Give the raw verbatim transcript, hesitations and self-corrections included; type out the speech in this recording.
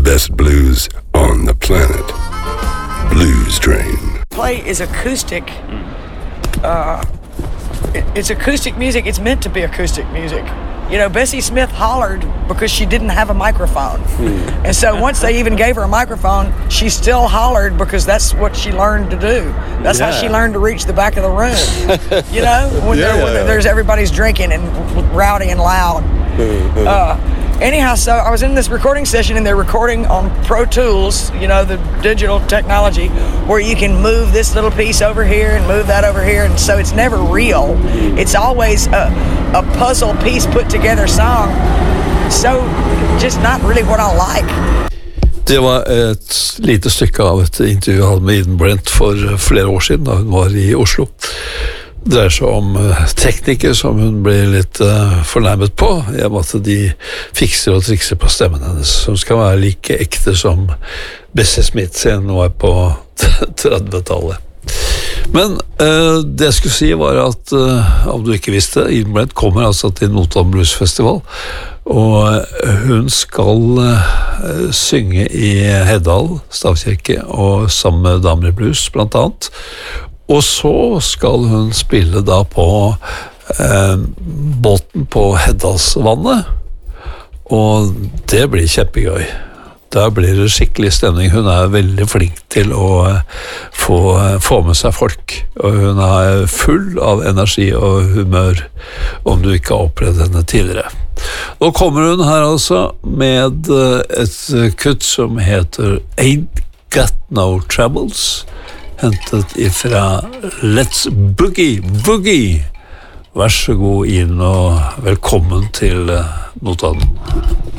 best blues on the planet. Blues Train. Play is acoustic. Uh, it, it's acoustic music. It's meant to be acoustic music. You know, Bessie Smith hollered because she didn't have a microphone. Hmm. And so once they even gave her a microphone, she still hollered because that's what she learned to do. That's yeah. how she learned to reach the back of the room. You know, when, yeah, there, when yeah. there's everybody's drinking and rowdy and loud. uh, anyhow, so I was in this recording session and they're recording on Pro Tools, you know, the digital technology, where you can move this little piece over here and move that over here. And so it's never real. It's always a, a puzzle piece put together song. So just not really what I like. Det var et lite stykke av et intervju jeg hadde med Eden Brent for flere år siden da hun var i Oslo. Det dreier seg om teknikere som hun ble litt uh, fornærmet på, i og med at de fikser og trikser på stemmen hennes, som skal være like ekte som Bessie Smith sin var på trettitallet. Men uh, det jeg skulle si var at, uh, om du ikke visste, Eden Brent kommer altså til Notodden Blues Festival, og hun skal uh, synge i Heddal stavkirke, og sammen med Damer i Blues blant annet. Og så skal hun spille da på eh, båten på Heddalsvannet, og det blir kjempegøy. Der blir det skikkelig stemning. Hun er veldig flink til å få, få med seg folk, og hun er full av energi og humør, om du ikke har opplevd henne tidligere. Nå kommer hun her altså med et kutt som heter Ain't Got No Troubles, hentet ifra Let's Boogie Boogie. Vær så god inn og velkommen til Notodden.